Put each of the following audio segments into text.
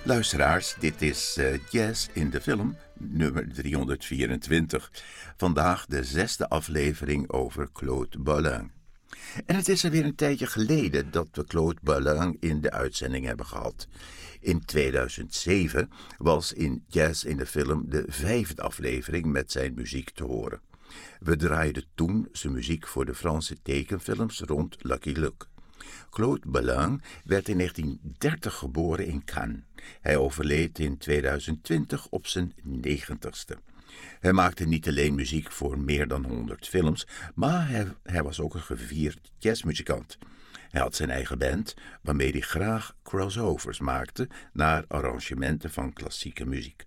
Luisteraars, dit is Jazz in de Film, nummer 324. Vandaag de 6e aflevering over Claude Bolling. En het is alweer een tijdje geleden dat we Claude Bolling in de uitzending hebben gehad. In 2007 was in Jazz in de Film de 5e aflevering met zijn muziek te horen. We draaiden toen zijn muziek voor de Franse tekenfilms rond Lucky Luke. Claude Bolling werd in 1930 geboren in Cannes. Hij overleed in 2020 op zijn 90ste. Hij maakte niet alleen muziek voor meer dan 100 films, maar hij was ook een gevierd jazzmuzikant. Hij had zijn eigen band, waarmee hij graag crossovers maakte naar arrangementen van klassieke muziek.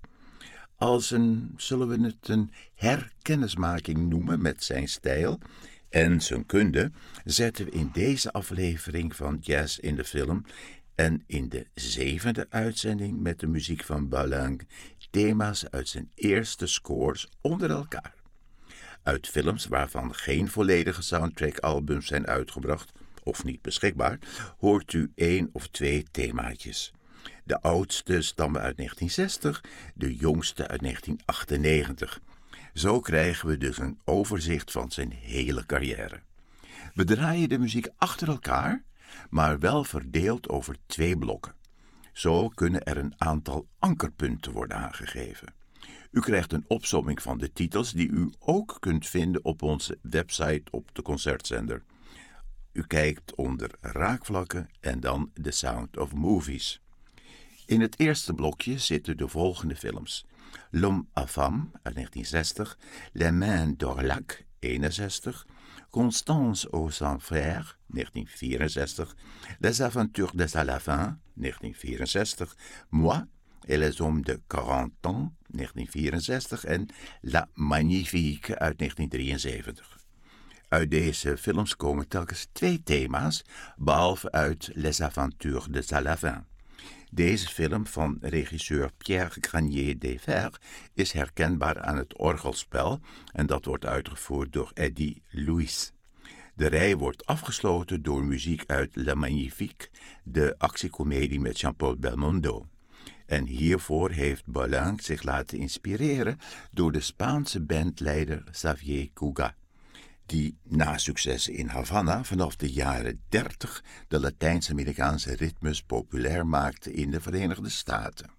Zullen we het een herkennismaking noemen met zijn stijl en zijn kunde, zetten we in deze aflevering van Jazz in de Film en in de 7e uitzending met de muziek van Bolling thema's uit zijn eerste scores onder elkaar. Uit films waarvan geen volledige soundtrack-albums zijn uitgebracht of niet beschikbaar, hoort u 1 of 2 themaatjes. De oudste stammen uit 1960, de jongste uit 1998. Zo krijgen we dus een overzicht van zijn hele carrière. We draaien de muziek achter elkaar, maar wel verdeeld over 2 blokken. Zo kunnen er een aantal ankerpunten worden aangegeven. U krijgt een opsomming van de titels die u ook kunt vinden op onze website op de concertzender. U kijkt onder raakvlakken en dan The Sound of Movies. In het eerste blokje zitten de volgende films: L'Homme à Femme uit 1960, Les Mains d'Orlac 61, Constance aux Enfers 1964, Les Aventures de Salafin 1964, Moi et les Hommes de 40 ans 1964 en La Magnifique uit 1973. Uit deze films komen telkens 2 thema's, behalve uit Les Aventures de Salafin. Deze film van regisseur Pierre Granier des Fers is herkenbaar aan het orgelspel en dat wordt uitgevoerd door Eddie Louis. De rij wordt afgesloten door muziek uit La Magnifique, de actiecomedie met Jean-Paul Belmondo. En hiervoor heeft Bolling zich laten inspireren door de Spaanse bandleider Xavier Cugat, die na successen in Havana vanaf de jaren 30 de Latijns-Amerikaanse ritmes populair maakte in de Verenigde Staten.